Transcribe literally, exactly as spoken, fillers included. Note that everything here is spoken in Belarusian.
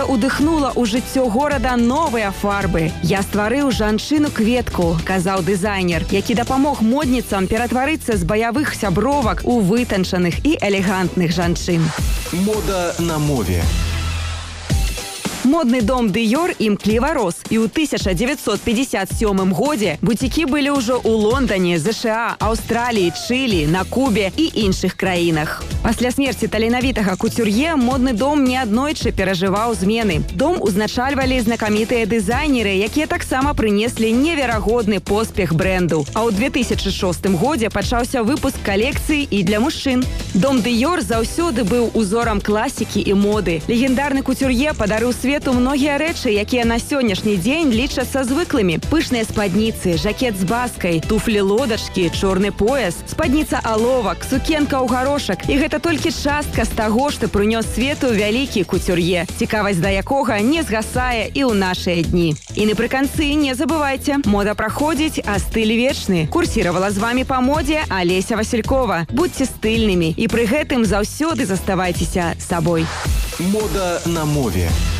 Удыхнула ў жыццё горада новыя фарбы. Я стварыў жанчыну-кветку, казаў дызайнер, які дапамог модніцам ператварыцца з баявых сябровак у вытанчаных і элегантных жанчын. Мода на мове. Модны дом Дыёр імкліва рос, і ў тысяча дзевяцьсот пятьдесят сёмым годзе буцікі былі ўжо ў Лондоне, ЗША, Аўстраліі, Чылі, на Кубе і іншых краінах. Пасля смерці таленавітага куцюр'е модны дом неаднойчы перажываў змены. Дом узначальвалі знакамітыя дызайнеры, якія таксама прынеслі неверагодны поспех брэнду. А ў две тысячы шостым годзе пачаўся выпуск калекцыі і для мужчын. Дом Дыёр заўсёды быў узорам класікі і моды. Легендарны куцюр'е падарыў свету многія рэчы, якія на сённяшні дзень лічацца звыклымі. Пышныя спадніцы, жакет з баскай, туфлі-лодачкі, чорны пояс, спадніца аловак, сукенка ў гарошак. І гэта толькі частка з таго, што прынёс свету вялікі куцюр'е, цікавасць да якога не згасае і ў нашыя дні. І напрыканцы не забывайце, мода праходзіць, а стыль вечны. Курсіравала з вамі па модзе Алеся Василькова. Будьце стыльнымі і пры гэтым заўсёды заставайцеся сабой. Мода на мове.